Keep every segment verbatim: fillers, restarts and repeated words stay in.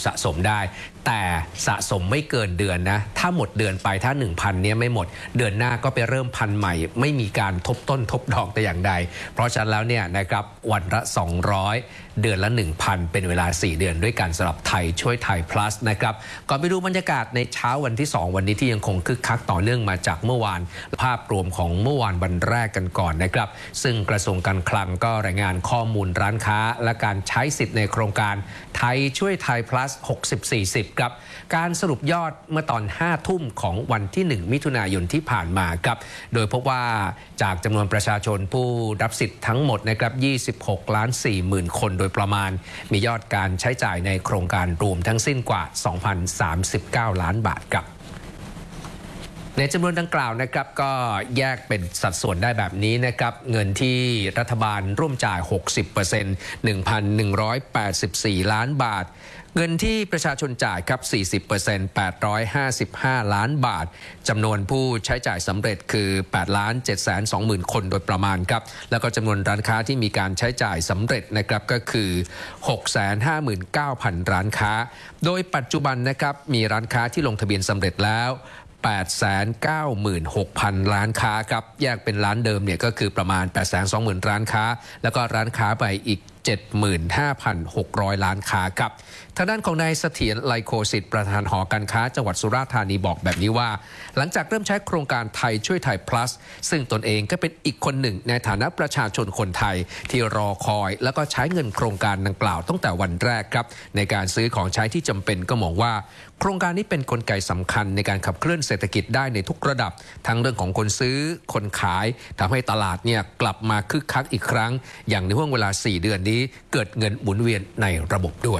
สะสมได้แต่สะสมไม่เกินเดือนนะถ้าหมดเดือนไปถ้า หนึ่งพัน เนี้ยไม่หมดเดือนหน้าก็ไปเริ่มพันใหม่ไม่มีการทบต้นทบดอกแต่อย่างใดเพราะฉะนั้นแล้วเนี่ยนะครับวันละสองร้อยเดือนละ หนึ่งพัน เป็นเวลาสี่เดือนด้วยกันสำหรับไทยช่วยไทย plus นะครับก่อนไปดูบรรยากาศในเช้าวันที่สองวันนี้ที่ยังคงคึกคักต่อเนื่องมาจากเมื่อวานภาพรวมของเมื่อวานวันแรกกันก่อนนะครับซึ่งกระทรวงการคลังก็รายงานข้อมูลร้านค้าและการใช้สิทธิ์ในโครงการไทยช่วยไทย plus หกสิบ สี่สิบครับการสรุปยอดเมื่อตอนห้าทุ่มของวันที่หนึ่งมิถุนายนที่ผ่านมาครับโดยพบว่าจากจำนวนประชาชนผู้รับสิทธิ์ทั้งหมดนะครับยี่สิบหกล้านสี่หมื่นคนโดยประมาณมียอดการใช้จ่ายในโครงการรวมทั้งสิ้นกว่า สองพันสามสิบเก้า ล้านบาทครับในจำนวนดังกล่าวนะครับก็แยกเป็นสัดส่วนได้แบบนี้นะครับเงินที่รัฐบาลร่วมจ่าย หกสิบเปอร์เซ็นต์ หนึ่งพันหนึ่งร้อยแปดสิบสี่ ล้านบาทเงินที่ประชาชนจ่ายครับ สี่สิบเปอร์เซ็นต์ แปดร้อยห้าสิบห้า ล้านบาทจำนวนผู้ใช้จ่ายสำเร็จคือ แปดล้านเจ็ดแสนสองหมื่น คนโดยประมาณครับแล้วก็จำนวนร้านค้าที่มีการใช้จ่ายสำเร็จนะครับก็คือ หกแสนห้าหมื่นเก้าพัน ร้านค้าโดยปัจจุบันนะครับมีร้านค้าที่ลงทะเบียนสำเร็จแล้ว แปดแสนเก้าหมื่นหกพัน ร้านค้าครับแยกเป็นร้านเดิมเนี่ยก็คือประมาณ แปดแสนสองหมื่น ร้านค้าแล้วก็ร้านค้าไปอีก เจ็ดหมื่นห้าพันหกร้อย ล้านค้าครับทางด้านของนายเสถียรไลโคสิทธิ์ประธานหอการค้าจังหวัดสุราษฎร์ธานีบอกแบบนี้ว่าหลังจากเริ่มใช้โครงการไทยช่วยไทย plus ซึ่งตนเองก็เป็นอีกคนหนึ่งในฐานะประชาชนคนไทยที่รอคอยแล้วก็ใช้เงินโครงการดังกล่าวตั้งแต่วันแรกครับในการซื้อของใช้ที่จำเป็นก็มองว่าโครงการนี้เป็นกลไกสำคัญในการขับเคลื่อนเศรษฐกิจได้ในทุกระดับทั้งเรื่องของคนซื้อคนขายทำให้ตลาดเนี่ยกลับมาคึกคักอีกครั้งอย่างในห่วงเวลาสี่เดือนนี้เกิดเงินหมุนเวียนในระบบด้วย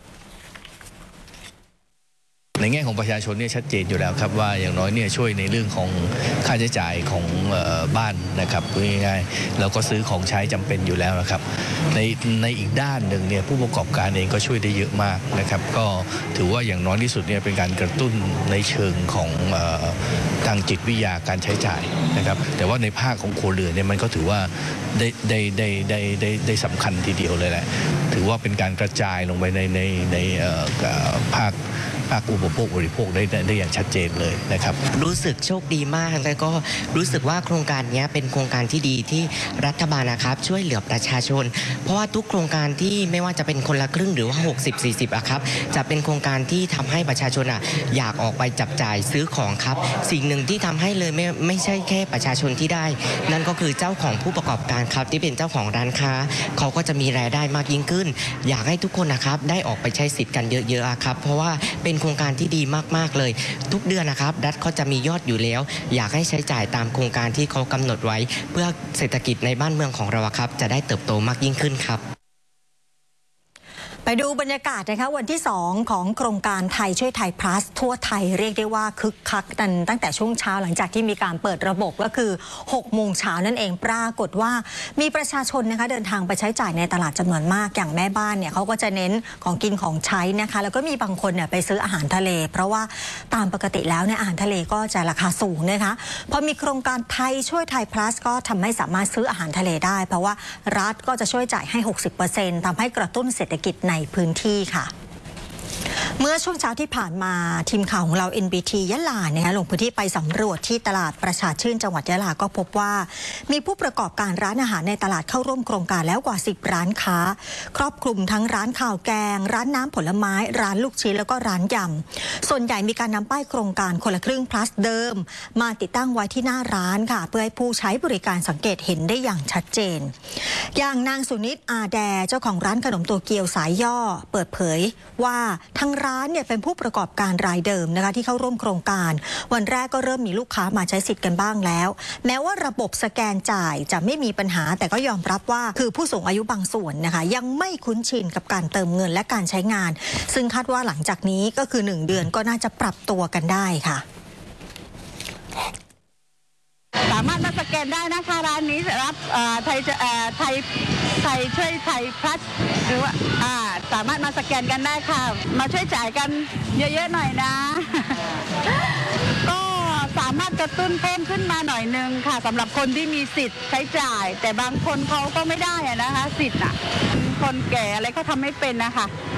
ในแง่ของประชาชนเนี่ยชัดเจนอยู่แล้วครับว่าอย่างน้อยเนี่ยช่วยในเรื่องของค่าใช้จ่ายของบ้านนะครับง่ายๆแล้วก็ซื้อของใช้จำเป็นอยู่แล้วนะครับในในอีกด้านหนึ่งเนี่ยผู้ประกอบการเองก็ช่วยได้เยอะมากนะครับก็ถือว่าอย่างน้อยที่สุดเนี่ยเป็นการกระตุ้นในเชิงของทางจิตวิทยาการใช้จ่ายนะครับแต่ว่าในภาคของครัวเรือนเนี่ยมันก็ถือว่าได้ได้ได้ได้ได้ได้สำคัญทีเดียวเลยแหละถือว่าเป็นการกระจายลงไปในในในภาคภาคอุปโภคบริโภคได้ได้อย่างชัดเจนเลยนะครับรู้สึกโชคดีมากแล้วก็รู้สึกว่าโครงการนี้เป็นโครงการที่ดีที่รัฐบาลนะครับช่วยเหลือประชาชนเพราะว่าทุกโครงการที่ไม่ว่าจะเป็นคนละครึ่งหรือว่าหกสิบ สี่สิบอะครับจะเป็นโครงการที่ทำให้ประชาชนอะอยากออกไปจับจ่ายซื้อของครับสิ่งหนึ่งที่ทำให้เลยไม่ไม่ใช่แค่ประชาชนที่ได้นั่นก็คือเจ้าของผู้ประกอบการครับที่เป็นเจ้าของร้านค้าเขาก็จะมีรายได้มากยิ่งขึ้นอยากให้ทุกคนนะครับได้ออกไปใช้สิทธิ์กันเยอะๆครับเพราะว่าเป็นโครงการที่ดีมากๆเลยทุกเดือนนะครับรัฐเขาจะมียอดอยู่แล้วอยากให้ใช้จ่ายตามโครงการที่เขากำหนดไว้เพื่อเศรษฐกิจในบ้านเมืองของเราครับจะได้เติบโตมากยิ่งขึ้นครับไปดูบรรยากาศนะคะวันที่สองของโครงการไทยช่วยไทย plus ทั่วไทยเรียกได้ว่าคึกคักกันตั้งแต่ช่วงเช้าหลังจากที่มีการเปิดระบบก็คือหกโมงเช้านั่นเองปรากฏว่ามีประชาชนนะคะเดินทางไปใช้จ่ายในตลาดจำนวนมากอย่างแม่บ้านเนี่ยเขาก็จะเน้นของกินของใช้นะคะแล้วก็มีบางคนเนี่ยไปซื้ออาหารทะเลเพราะว่าตามปกติแล้วเนี่ยอาหารทะเลก็จะราคาสูงนะคะพอมีโครงการไทยช่วยไทย plus ก็ทำให้สามารถซื้ออาหารทะเลได้เพราะว่ารัฐก็จะช่วยจ่ายให้ หกสิบเปอร์เซ็นต์ ทำให้กระตุ้นเศรษฐกิจในพื้นที่ค่ะเมื่อช่วงเช้าที่ผ่านมาทีมข่าวของเรา เอ็น บี ที ยะลาเนี่ยลงพื้นที่ไปสำรวจที่ตลาดประชาชื่นจังหวัดยะลาก็พบว่ามีผู้ประกอบการร้านอาหารในตลาดเข้าร่วมโครงการแล้วกว่าสิบร้านค้าครอบคลุมทั้งร้านข้าวแกงร้านน้ำผลไม้ร้านลูกชิ้นแล้วก็ร้านยำส่วนใหญ่มีการนำป้ายโครงการคนละครึ่ง plus เดิมมาติดตั้งไว้ที่หน้าร้านค่ะเพื่อให้ผู้ใช้บริการสังเกตเห็นได้อย่างชัดเจนอย่างนางสุนิตอาแดเจ้าของร้านขนมโตเกียวสายย่อเปิดเผยว่าทางร้านเนี่ยเป็นผู้ประกอบการรายเดิมนะคะที่เข้าร่วมโครงการวันแรกก็เริ่มมีลูกค้ามาใช้สิทธิ์กันบ้างแล้วแม้ว่าระบบสแกนจ่ายจะไม่มีปัญหาแต่ก็ยอมรับว่าคือผู้สูงอายุบางส่วนนะคะยังไม่คุ้นชินกับการเติมเงินและการใช้งานซึ่งคาดว่าหลังจากนี้ก็คือหนึ่งเดือนก็น่าจะปรับตัวกันได้ค่ะสามารถมาสแกนได้นะคะร้านนี้รับไทยไทยไทยช่วยไทยพลัสหรือว่าสามารถมาสแกนกันได้ค่ะมาช่วยจ่ายกันเยอะๆหน่อยนะก็สามารถกระตุ้นเพิ่มขึ้นมาหน่อยนึงค่ะสำหรับคนที่มีสิทธิ์ใช้จ่ายแต่บางคนเขาก็ไม่ได้นะคะสิทธิ์อ่ะคนแก่อะไรเขาทำไม่เป็นนะคะ